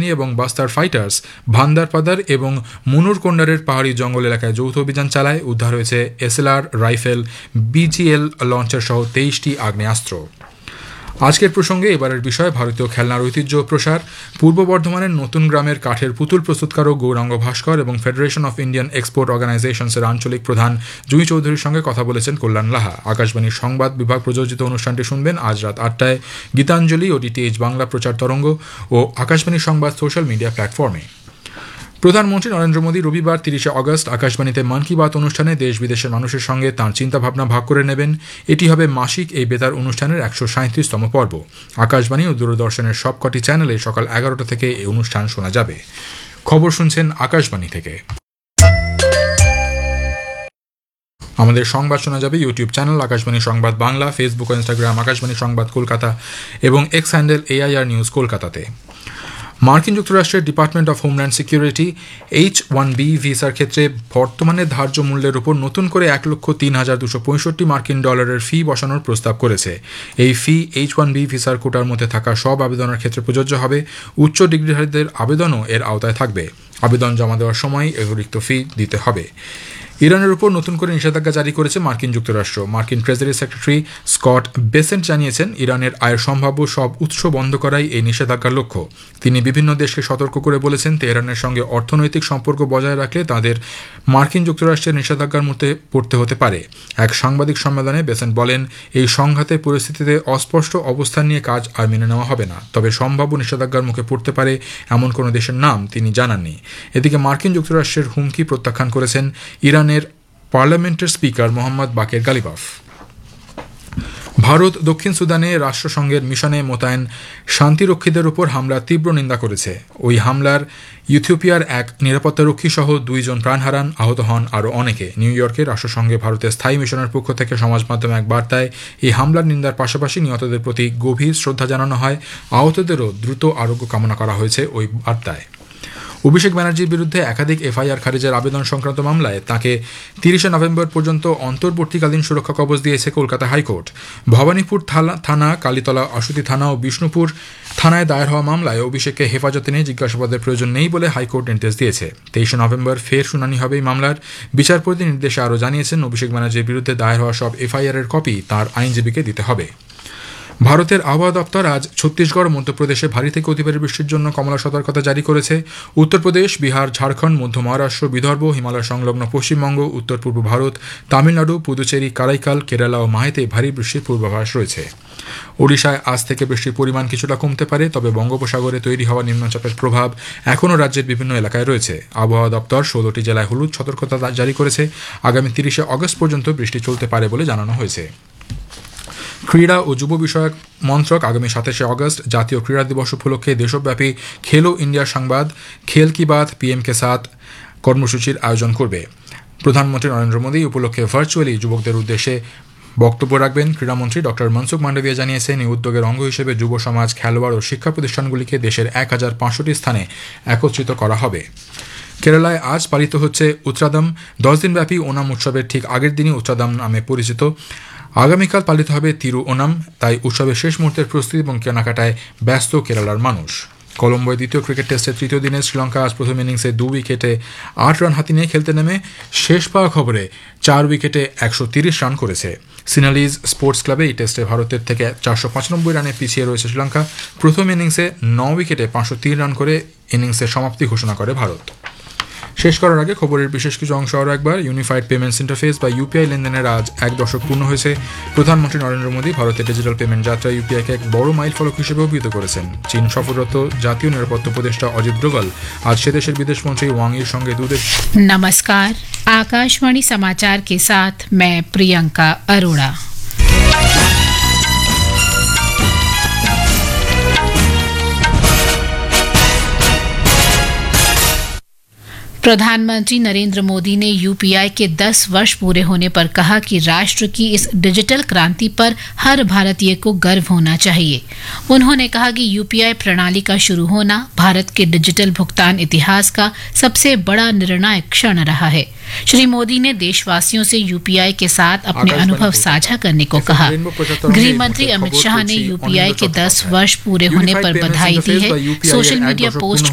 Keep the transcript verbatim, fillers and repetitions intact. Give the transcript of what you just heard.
বাহিনী এবং বাস্তার ফাইটার্স ভান্দারপাদার এবং মুনুরকোন্ডারের পাহাড়ি জঙ্গল এলাকায় যৌথ অভিযান চালায়। উদ্ধার হয়েছে এসএলআর রাইফেল, বিজিএল লঞ্চার সহ তেইশটি আগ্নেয়াস্ত্র। আজকের প্রসঙ্গে এবারের বিষয় ভারতীয় খেলনার ঐতিহ্য প্রসার। পূর্ব বর্ধমানের নতুন গ্রামের কাঠের পুতুল প্রস্তুতকারক গৌরাঙ্গ ভাস্কর এবং ফেডারেশন অফ ইন্ডিয়ান এক্সপোর্ট অর্গানাইজেশনসের আঞ্চলিক প্রধান জুঁই চৌধুরীর সঙ্গে কথা বলেছেন কল্যাণ লাহা। আকাশবাণীর সংবাদ বিভাগ প্রযোজিত অনুষ্ঠানটি শুনবেন আজ রাত আটটায় গীতাঞ্জলি ও ডিটিএইচ বাংলা প্রচার তরঙ্গ ও আকাশবাণীর সংবাদ সোশ্যাল মিডিয়া প্ল্যাটফর্মে। প্রধানমন্ত্রী নরেন্দ্র মোদী রবিবার তিরিশে আগস্ট আকাশবাণীতে মন কি বাত অনুষ্ঠানে দেশ বিদেশের মানুষের সঙ্গে তাঁর চিন্তাভাবনা ভাগ করে নেবেন। এটি হবে মাসিক এই বেতার অনুষ্ঠানের একশো সাঁত্রিশতম পর্ব। আকাশবাণী ও দূরদর্শনের সবকটি চ্যানেলে সকাল এগারোটা থেকে এই অনুষ্ঠান শোনা যাবে। খবর শুনছেন আকাশবাণী থেকে। আমাদের সংবাদ শোনা যাবে ইউটিউব চ্যানেল আকাশবাণী সংবাদ বাংলা, ফেসবুক ও ইনস্টাগ্রাম আকাশবাণী সংবাদ কলকাতা এবং এক্স হ্যান্ডেল এআইআর নিউজ কলকাতাতে। মার্কিন যুক্তরাষ্ট্রের department of homeland security H one B ভিসার ক্ষেত্রে বর্তমানে ধার্য মূল্যের উপর নতুন করে এক লক্ষ তিন হাজার দুশো পঁয়ষট্টি মার্কিন ডলারের ফি বসানোর প্রস্তাব করেছে। এই ফি এইচ ওয়ান বি ভিসার কোটার মধ্যে থাকা সব আবেদনের ক্ষেত্রে প্রযোজ্য হবে। উচ্চ ডিগ্রিধারীদের আবেদনও এর আওতায় থাকবে। আবেদন জমা দেওয়ার সময় অতিরিক্ত ফি দিতে হবে। ইরানের উপর নতুন করে নিষেধাজ্ঞা জারি করেছে মার্কিন যুক্তরাষ্ট্র। মার্কিন ট্রেজারি সেক্রেটারি স্কট বেসেন্ট জানিয়েছেন, ইরানের আয়ের সম্ভাব্য সব উৎস বন্ধ করাই এই নিষেধাজ্ঞার লক্ষ্য। তিনি বিভিন্ন দেশকে সতর্ক করে বলেছেন, তেহরানের সঙ্গে অর্থনৈতিক সম্পর্ক বজায় রাখলে তাদের মার্কিন যুক্তরাষ্ট্রের নিষেধাজ্ঞার মধ্যে পড়তে হতে পারে। এক সাংবাদিক সম্মেলনে বেসেন্ট বলেন, এই সংঘাতের পরিস্থিতিতে অস্পষ্ট অবস্থান নিয়ে কাজ আর মেনে নেওয়া হবে না, তবে সম্ভাব্য নিষেধাজ্ঞার মুখে পড়তে পারে এমন কোনো দেশের নাম তিনি জানাননি। এদিকে মার্কিন যুক্তরাষ্ট্রের হুমকি প্রত্যাখ্যান করেছেন ইরানের পার্লামেন্টের স্পিকার মোহাম্মদ বাকের গালিবাফ। ভারত দক্ষিণ সুদানে রাষ্ট্রসংঘের মিশনে মোতায়েন শান্তিরক্ষীদের উপর হামলার তীব্র নিন্দা করেছে। ওই হামলার ইথিওপিয়ার এক নিরাপত্তারক্ষী সহ দুইজন প্রাণ হারান, আহত হন আরও অনেকে। নিউ ইয়র্কে রাষ্ট্রসংঘে ভারতের স্থায়ী মিশনের পক্ষ থেকে সমাজ মাধ্যমে এক বার্তায় এই হামলার নিন্দার পাশাপাশি নিহতদের প্রতি গভীর শ্রদ্ধা জানানো হয়। আহতদেরও দ্রুত আরোগ্য কামনা করা হয়েছে ওই বার্তায়। অভিষেক ব্যানার্জির বিরুদ্ধে একাধিক এফআইআর খারিজের আবেদন সংক্রান্ত মামলায় তাঁকে তিরিশে নভেম্বর পর্যন্ত অন্তর্বর্তীকালীন সুরক্ষা কবচ দিয়েছে কলকাতা হাইকোর্ট। ভবানীপুর থানা, কালীতলা আশুতি থানা ও বিষ্ণুপুর থানায় দায়ের হওয়া মামলায় অভিষেকের হেফাজতে নিয়ে জিজ্ঞাসাবাদের প্রয়োজন নেই বলে হাইকোর্ট নির্দেশ দিয়েছে। তেইশে নভেম্বর ফের শুনানি হবে এই মামলার। বিচারপতি নির্দেশে আরও জানিয়েছেন, অভিষেক ব্যানার্জির বিরুদ্ধে দায়ের হওয়া সব এফআইআর এর কপি তাঁর আইনজীবীকে দিতে হবে। ভারতের আবহাওয়া দপ্তর আজ ছত্তিশগড় ও মধ্যপ্রদেশে ভারী থেকে অতি ভারী বৃষ্টির জন্য কমলা সতর্কতা জারি করেছে। উত্তরপ্রদেশ, বিহার, ঝাড়খণ্ড, মধ্য মহারাষ্ট্র, বিদর্ভ, হিমালয় সংলগ্ন পশ্চিমবঙ্গ, উত্তর পূর্ব ভারত, তামিলনাড়ু, পুদুচেরি, কারাইকাল, কেরালা ও মাহেতে ভারী বৃষ্টির পূর্বাভাস রয়েছে। ওড়িশায় আজ থেকে বৃষ্টির পরিমাণ কিছুটা কমতে পারে, তবে বঙ্গোপসাগরে তৈরি হওয়া নিম্নচাপের প্রভাব এখনও রাজ্যের বিভিন্ন এলাকায় রয়েছে। আবহাওয়া দপ্তর ষোলোটি জেলায় হলুদ সতর্কতা জারি করেছে। আগামী তিরিশে আগস্ট পর্যন্ত বৃষ্টি চলতে পারে বলে জানানো হয়েছে। ক্রীড়া ও যুব বিষয়ক মন্ত্রক আগামী সাতাশে আগস্ট জাতীয় ক্রীড়া দিবস উপলক্ষে দেশব্যাপী খেলো ইন্ডিয়া সংবাদ খেল কি বাত পিএম কে সাথ কর্মসূচির আয়োজন করবে। প্রধানমন্ত্রী নরেন্দ্র মোদী উপলক্ষে ভার্চুয়ালি যুবকদের উদ্দেশ্যে বক্তব্য রাখবেন। ক্রীড়ামন্ত্রী ডক্টর মনসুখ মান্ডভিয়া জানিয়েছেন, এই উদ্যোগের অঙ্গ হিসেবে যুব সমাজ, খেলোয়াড় ও শিক্ষা প্রতিষ্ঠানগুলিকে দেশের এক হাজার পাঁচশোটি স্থানে একত্রিত করা হবে। কেরালায় আজ পালিত হচ্ছে উত্রাদম। দশ দিনব্যাপী ওনাম উৎসবের ঠিক আগের দিনই উত্রাদম নামে পরিচিত। আগামীকাল পালিত হবে তিরু ওনাম। তাই উৎসবের শেষ মুহূর্তের প্রস্তুতি এবং কেনাকাটায় ব্যস্ত কেরালার মানুষ। কলম্বোয় দ্বিতীয় ক্রিকেট টেস্টের তৃতীয় দিনে শ্রীলঙ্কা আজ প্রথম ইনিংসে দু উইকেটে আট রান হাতি নিয়ে খেলতে নেমে শেষ পাওয়া খবরে চার উইকেটে একশো তিরিশ রান করেছে। সিনালিজ স্পোর্টস ক্লাবে এই টেস্টে ভারতের থেকে চারশো পঁচানব্বই রানে পিছিয়ে রয়েছে শ্রীলঙ্কা। প্রথম ইনিংসে ন উইকেটে পাঁচশো তিন রান করে ইনিংসের সমাপ্তি ঘোষণা করে ভারত। শেষ করার আগে খবরের বিশেষ কিছু অংশ আরও একবার। ইউনিফাইড পেমেন্টস ইন্টারফেস বা ইউপিআই লেনদেনের আজ এক দশক পূর্ণ হয়েছে। প্রধানমন্ত্রী নরেন্দ্র মোদী ভারতের ডিজিটাল পেমেন্ট যাত্রা ইউপিআইকে এক বড় মাইল ফলক হিসেবে অভিহিত করেছেন। চীন সফররত জাতীয় নিরাপত্তা উপদেষ্টা অজিত ডোভাল আজ সে দেশের বিদেশমন্ত্রী ওয়াং ইর সঙ্গে দুদেশ। नमस्कार, आकाशवाणी समाचार के साथ मैं प्रियंका अरोड़ा। प्रधानमंत्री नरेंद्र मोदी ने यूपीआई के दस वर्ष पूरे होने पर कहा कि राष्ट्र की इस डिजिटल क्रांति पर हर भारतीय को गर्व होना चाहिए। उन्होंने कहा कि यूपीआई प्रणाली का शुरू होना भारत के डिजिटल भुगतान इतिहास का सबसे बड़ा निर्णायक क्षण रहा है। श्री मोदी ने देशवासियों से यूपीआई के साथ अपने अनुभव साझा करने को कहा। गृह मंत्री अमित शाह ने यूपीआई के दस वर्ष पूरे होने पर बधाई दी है। Social media post